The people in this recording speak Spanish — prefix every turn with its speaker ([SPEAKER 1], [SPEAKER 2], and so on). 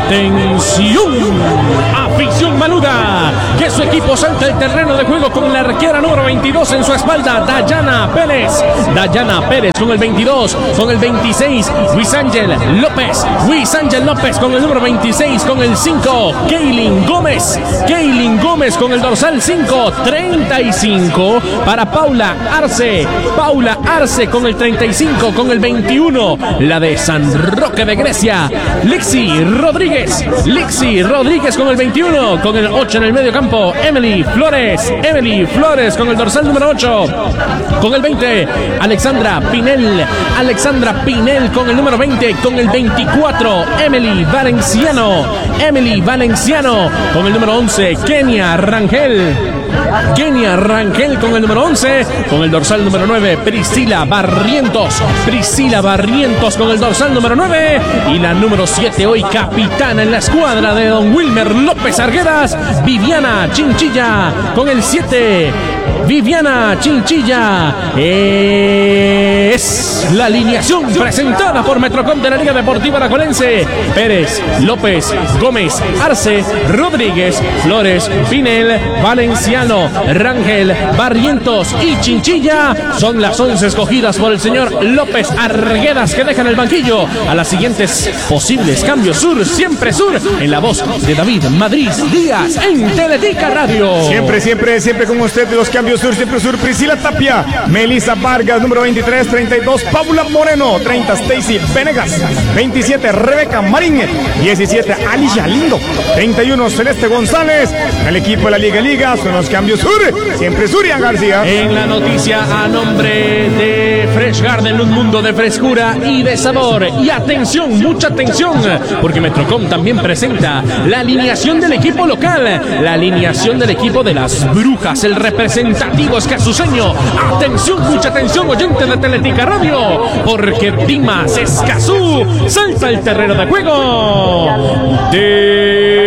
[SPEAKER 1] Atención, afición maluda, que su equipo salta el terreno de juego con la arquera número 22 en su espalda, Dayana Pérez. Dayana Pérez con el 22, con el 26, Luis Ángel López. Luis Ángel López con el número 26, con el 5, Keilin Gómez. Keilin Gómez con el dorsal 5, 35 para Paula Arce. Paula Arce con el 35, con el 21, la de San Roque de Grecia, Lixi Rodríguez. Lixi Rodríguez con el 21, con el 8 en el medio campo, Emily Flores. Emily Flores con el dorsal número 8, con el 20, Alexandra Pinel. Alexandra Pinel con el número 20, con el 24, Emily Valenciano. Emily Valenciano con el número 11, Kenia Rangel. Kenia Rangel con el número 11, con el dorsal número 9, Priscila Barrientos. Priscila Barrientos con el dorsal número 9 y la número 7, hoy capitana en la escuadra de don Wilmer López Arguedas, Viviana Chinchilla con el 7. Viviana Chinchilla es la alineación presentada por Metrocom de la Liga Deportiva Alajuelense. Pérez, López, Gómez, Arce, Rodríguez, Flores, Pinel, Valenciano, Rangel, Barrientos y Chinchilla son las 11 escogidas por el señor López Arguedas, que dejan el banquillo a las siguientes posibles cambios. Sur, siempre Sur, en la voz de David Madrid Díaz en Teletica Radio.
[SPEAKER 2] Siempre con usted los cambios Sur, siempre Sur. Priscila Tapia, Melissa Vargas, número 23, 32, Paula Moreno, 30, Stacy Venegas, 27, Rebeca Marín, 17, Alicia Lindo, 31, Celeste González. El equipo de la Liga son los cambios Sur, siempre Surian García.
[SPEAKER 1] En la noticia a nombre de Fresh Garden, un mundo de frescura y de sabor. Y atención, mucha atención, porque Metrocom también presenta la alineación del equipo local, la alineación del equipo de las Brujas, el representativo escasuseño. Atención, mucha atención, oyente de Teletica Radio, porque Dimas Escazú salta el terreno de juego.